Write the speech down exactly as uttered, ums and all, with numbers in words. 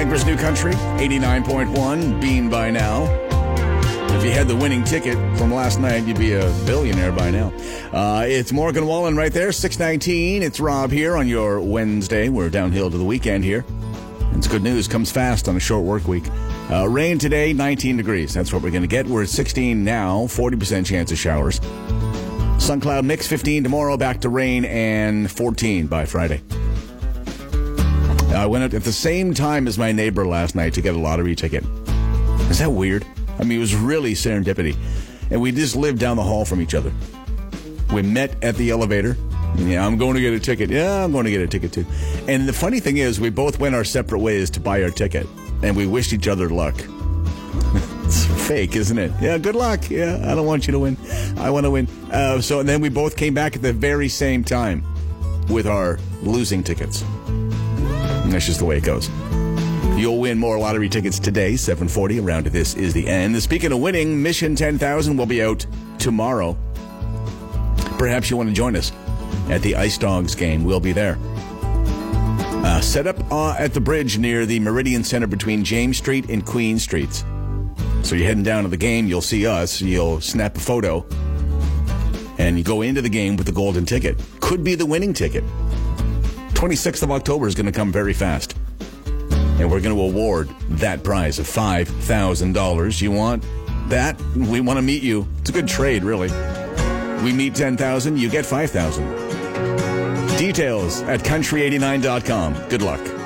Emperor's New Country, eighty-nine point one, Bean by now. If you had the winning ticket from last night, you'd be a billionaire by now. Uh, it's Morgan Wallen right there, six nineteen. It's Rob here on your Wednesday. We're downhill to the weekend here. It's good news. Comes fast on a short work week. Uh, rain today, nineteen degrees. That's what we're going to get. We're at sixteen now, forty percent chance of showers. Sun cloud mix, fifteen tomorrow, back to rain, and fourteen by Friday. I went out at the same time as my neighbor last night to get a lottery ticket. Is that weird? I mean, it was really serendipity. And we just lived down the hall from each other. We met at the elevator. Yeah, I'm going to get a ticket. Yeah, I'm going to get a ticket too. And the funny thing is, we both went our separate ways to buy our ticket. And we wished each other luck. It's fake, isn't it? Yeah, good luck. Yeah, I don't want you to win. I want to win. Uh, so and then we both came back at the very same time with our losing tickets. And that's just the way it goes. You'll win more lottery tickets today, seven forty. Around to This Is the End. Speaking of winning, Mission ten thousand will be out tomorrow. Perhaps you want to join us at the Ice Dogs game. We'll be there. Uh, set up uh, at the bridge near the Meridian Center between James Street and Queen Streets. So you're heading down to the game, you'll see us, you'll snap a photo, and you go into the game with the golden ticket. Could be the winning ticket. twenty-sixth of October is going to come very fast. And we're going to award that prize of five thousand dollars. You want that? We want to meet you. It's a good trade, really. We meet ten thousand dollars, you get five thousand dollars. Details at country eighty-nine dot com. Good luck.